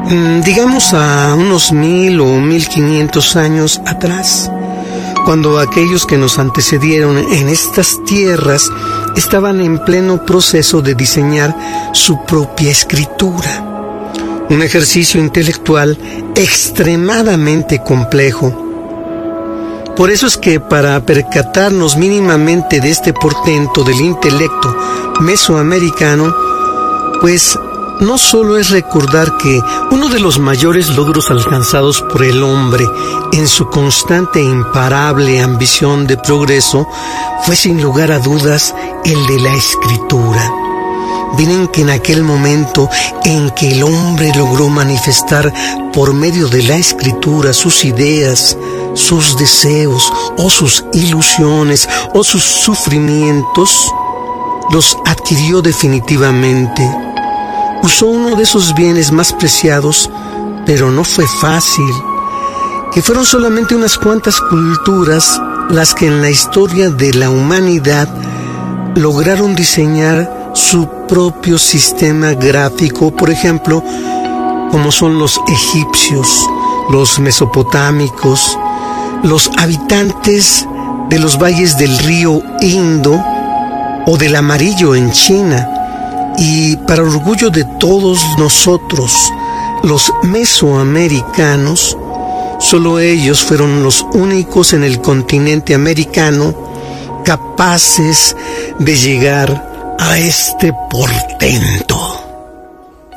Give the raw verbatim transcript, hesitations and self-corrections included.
digamos a unos mil o mil quinientos años atrás, cuando aquellos que nos antecedieron en estas tierras estaban en pleno proceso de diseñar su propia escritura. Un ejercicio intelectual extremadamente complejo. Por eso es que para percatarnos mínimamente de este portento del intelecto mesoamericano, pues no solo es recordar que uno de los mayores logros alcanzados por el hombre en su constante e imparable ambición de progreso fue sin lugar a dudas el de la escritura. Miren que en aquel momento en que el hombre logró manifestar por medio de la escritura sus ideas, sus deseos o sus ilusiones o sus sufrimientos, los adquirió definitivamente. Usó uno de esos bienes más preciados, pero no fue fácil, que fueron solamente unas cuantas culturas las que en la historia de la humanidad lograron diseñar su propio sistema gráfico, por ejemplo, como son los egipcios, los mesopotámicos, los habitantes de los valles del río Indo o del Amarillo en China. Y para orgullo de todos nosotros, los mesoamericanos, solo ellos fueron los únicos en el continente americano capaces de llegar a este portento.